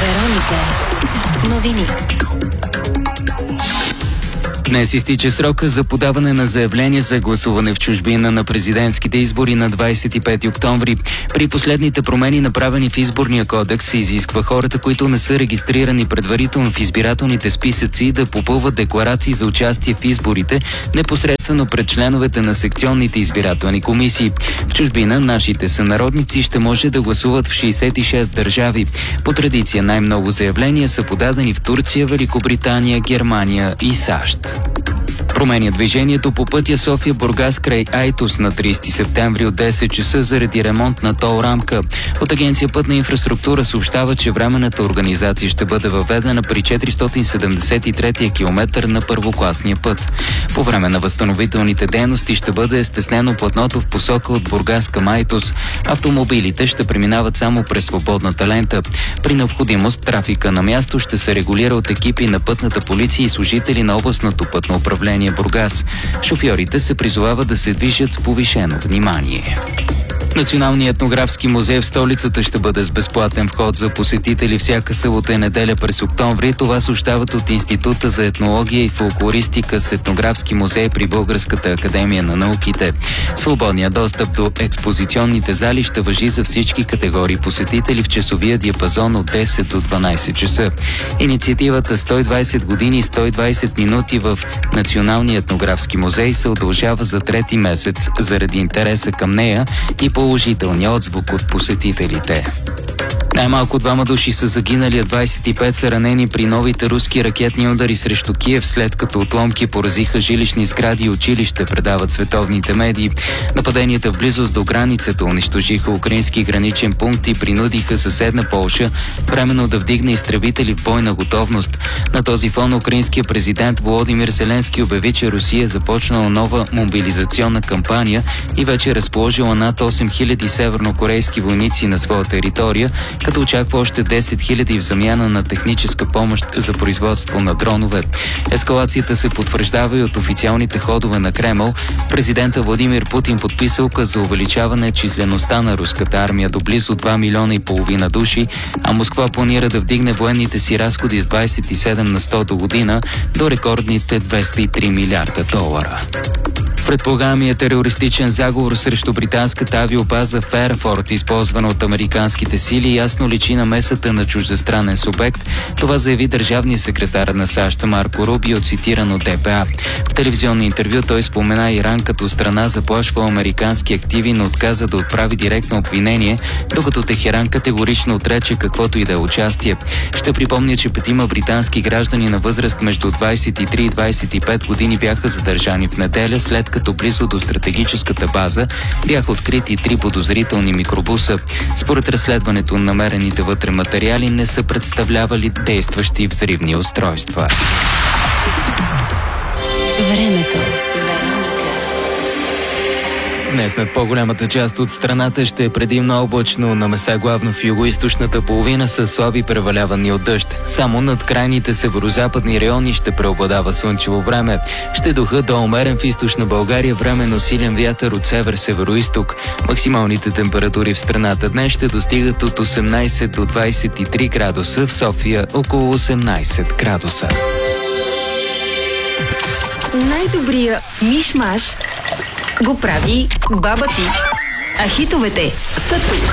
Вероника. Новини. Днес изтича срока за подаване на заявление за гласуване в чужбина на президентските избори на 25 октомври. При последните промени, направени в изборния кодекс, се изисква хората, които не са регистрирани предварително в избирателните списъци, да попълват декларации за участие в изборите непосредствено пред членовете на секционните избирателни комисии. В чужбина нашите сънародници ще може да гласуват в 66 държави. По традиция най-много заявления са подадени в Турция, Великобритания, Германия и САЩ. Променя движението по пътя София-Бургас край Айтос на 30 септември от 10 часа заради ремонт на тол рамка. От Агенция Пътна инфраструктура съобщава, че временната организация ще бъде въведена при 473-я километър на първокласния път. По време на възстановителните дейности ще бъде стеснено платното в посока от Бургас към Айтос. Автомобилите ще преминават само през свободната лента. При необходимост трафика на място ще се регулира от екипи на пътната полиция и служители на областното пътно управление Бургас. Шофьорите се призовават да се движат с повишено внимание. Националният етнографски музей в столицата ще бъде с безплатен вход за посетители всяка събота и неделя през октомври. Това съобщават от Института за етнология и фолклористика с етнографски музей при Българската академия на науките. Свободният достъп до експозиционните зали ще важи за всички категории посетители в часовия диапазон от 10 до 12 часа. Инициативата 120 години 120 минути в Националния етнографски музей се удължава за трети месец заради интереса към нея и положителния отзвук от посетителите. Най-малко 2 души са загинали, а 25 са ранени при новите руски ракетни удари срещу Киев, след като отломки поразиха жилищни сгради и училище, предават световните медии. Нападенията в близост до границата унищожиха украински граничен пункт и принудиха съседна Полша временно да вдигне изтребители в бойна готовност. На този фон украинският президент Володимир Зеленски обяви, че Русия е започнала нова мобилизационна кампания и вече разположила над 8000 севернокорейски войници на своя територия, като очаква още 10 000 в замяна на техническа помощ за производство на дронове. Ескалацията се потвърждава и от официалните ходове на Кремъл. Президента Владимир Путин подписа указ за увеличаване числеността на руската армия до близо 2,5 милиона души, а Москва планира да вдигне военните си разходи с 27 на 100 до година до рекордните $203 милиарда. Предполагаемият терористичен заговор срещу британската авиобаза Ферфорд, използвана от американските сили, ясно личи намесата на чуждестранен субект. Това заяви държавният секретар на САЩ Марко Рубио, цитиран от ДПА. В телевизионно интервю той спомена Иран като страна, заплашва американски активи, но отказа да отправи директно обвинение, докато Техеран категорично отрече каквото и да е участие. Ще припомня, че 5 британски граждани на възраст между 23 и 25 години бяха задържани в неделя, след като близо до стратегическата база бяха открити 3 подозрителни микробуса. Според разследването, намерените вътре материали не са представлявали действащи взривни устройства. Времето. Днес над по-голямата част от страната ще е предимно облачно, на места главно в югоизточната половина с слаби превалявания от дъжд. Само над крайните северозападни райони ще преобладава слънчево време. Ще духа до умерен в източна България, временно силен вятър от север-североизток. Максималните температури в страната днес ще достигат от 18 до 23 градуса, в София около 18 градуса. Най-добрия миш-маш го прави баба ти. А хитовете са тук.